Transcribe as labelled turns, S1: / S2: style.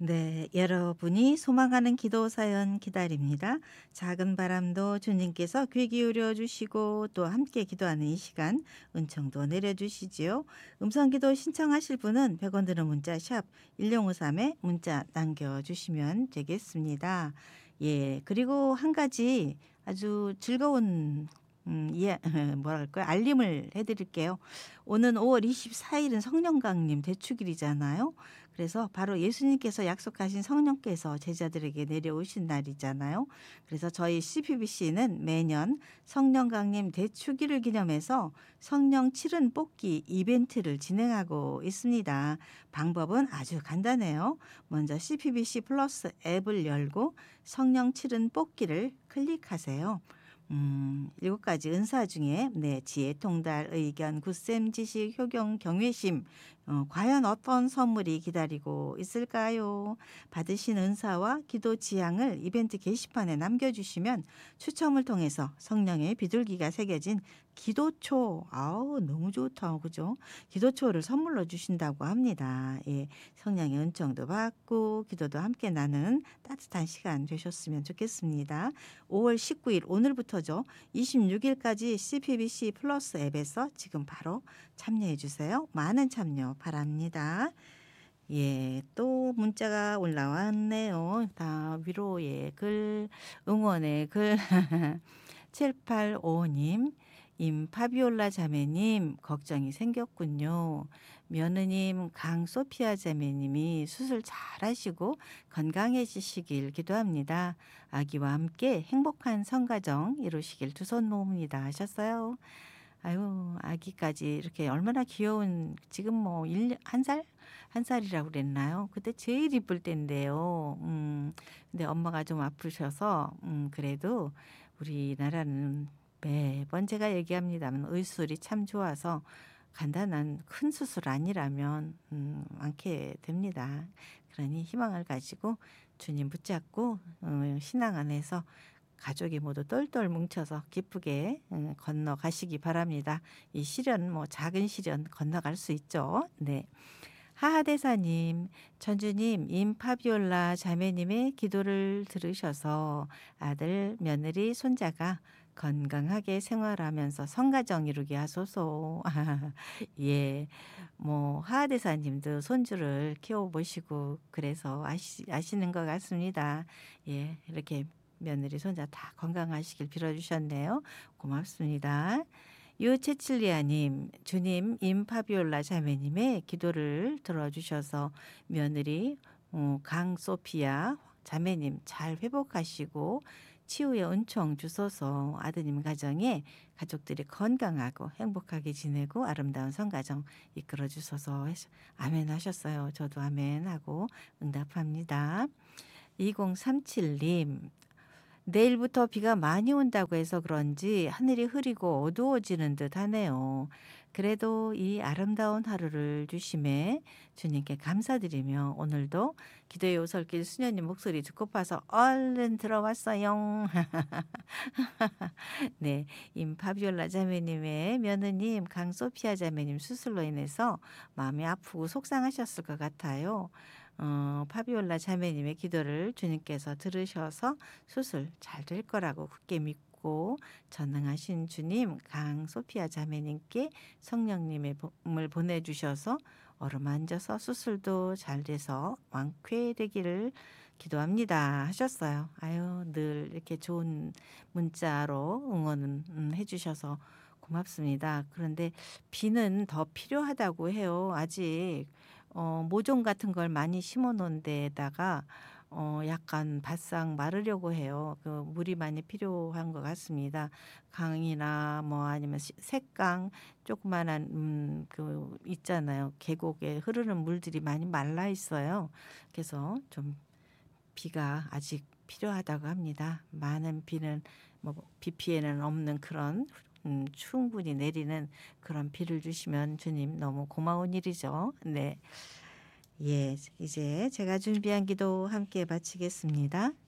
S1: 네, 여러분이 소망하는 기도 사연 기다립니다. 작은 바람도 주님께서 귀 기울여 주시고 또 함께 기도하는 이 시간 은총도 내려주시지요. 음성기도 신청하실 분은 100원 드는 문자 샵 1053에 문자 남겨주시면 되겠습니다. 예, 그리고 한 가지 아주 즐거운 예, 뭐랄까요? 알림을 해드릴게요. 오는 5월 24일은 성령강림 대축일이잖아요. 그래서 바로 예수님께서 약속하신 성령께서 제자들에게 내려오신 날이잖아요. 그래서 저희 CPBC는 매년 성령 강림 대축일을 기념해서 성령 칠은 뽑기 이벤트를 진행하고 있습니다. 방법은 아주 간단해요. 먼저 CPBC 플러스 앱을 열고 성령 칠은 뽑기를 클릭하세요. 7가지 은사 중에 지혜, 통달, 의견, 굳셈, 지식, 효경, 경외심 과연 어떤 선물이 기다리고 있을까요? 받으신 은사와 기도 지향을 이벤트 게시판에 남겨주시면 추첨을 통해서 성령의 비둘기가 새겨진 기도초, 아우 너무 좋다, 그죠? 기도초를 선물로 주신다고 합니다. 예, 성령의 은총도 받고 기도도 함께 나는 따뜻한 시간 되셨으면 좋겠습니다. 5월 19일 오늘부터죠. 26일까지 CPBC 플러스 앱에서 지금 바로 참여해 주세요. 많은 참여 바랍니다. 예, 또 문자가 올라왔네요. 다 위로의 글, 응원의 글. 7855님, 임파비올라 자매님, 걱정이 생겼군요. 며느님 강소피아 자매님이 수술 잘 하시고 건강해지시길 기도합니다. 아기와 함께 행복한 성가정 이루시길 두 손 모읍니다 하셨어요. 아유, 아기까지 이렇게 얼마나 귀여운, 지금 뭐 한 살? 한 살이라고 그랬나요? 그때 제일 이쁠 때인데요. 근데 엄마가 좀 아프셔서 그래도 우리나라는 매번 제가 얘기합니다만 의술이 참 좋아서 간단한 큰 수술 아니라면 않게 됩니다. 그러니 희망을 가지고 주님 붙잡고 신앙 안에서 가족이 모두 똘똘 뭉쳐서 기쁘게 건너가시기 바랍니다. 이 시련 뭐 작은 시련 건너갈 수 있죠. 네. 하하대사님, 천주님, 임파비올라 자매님의 기도를 들으셔서 아들, 며느리, 손자가 건강하게 생활하면서 성가정 이루게 하소서. 예, 뭐 하하대사님도 손주를 키워보시고 그래서 아시는 것 같습니다. 예, 이렇게 며느리, 손자 다 건강하시길 빌어주셨네요. 고맙습니다. 유채칠리아님, 주님 임파비올라 자매님의 기도를 들어주셔서 며느리 강소피아 자매님 잘 회복하시고 치유의 은총 주소서. 아드님 가정에 가족들이 건강하고 행복하게 지내고 아름다운 성가정 이끌어 주소서. 아멘 하셨어요. 저도 아멘 하고 응답합니다. 2037님, 내일부터 비가 많이 온다고 해서 그런지 하늘이 흐리고 어두워지는 듯 하네요. 그래도 이 아름다운 하루를 주심에 주님께 감사드리며 오늘도 기도의 오솔길 수녀님 목소리 듣고파서 얼른 들어왔어요. 네, 임파비올라 자매님의 며느님 강소피아 자매님 수술로 인해서 마음이 아프고 속상하셨을 것 같아요. 파비올라 자매님의 기도를 주님께서 들으셔서 수술 잘 될 거라고 굳게 믿고 전능하신 주님 강소피아 자매님께 성령님의 봄을 보내주셔서 어루만져서 수술도 잘 돼서 완쾌되기를 기도합니다 하셨어요. 아유, 늘 이렇게 좋은 문자로 응원 해주셔서 고맙습니다. 그런데 비는 더 필요하다고 해요. 아직 모종 같은 걸 많이 심어 놓은 데에다가 약간 바싹 마르려고 해요. 그 물이 많이 필요한 것 같습니다. 강이나 뭐 아니면 샛강 조그만한 그 있잖아요. 계곡에 흐르는 물들이 많이 말라 있어요. 그래서 좀 비가 아직 필요하다고 합니다. 많은 비는 뭐 비 피해는 없는 그런 충분히 내리는 그런 비를 주시면 주님 너무 고마운 일이죠. 네. 예, 이제 제가 준비한 기도 함께 마치겠습니다.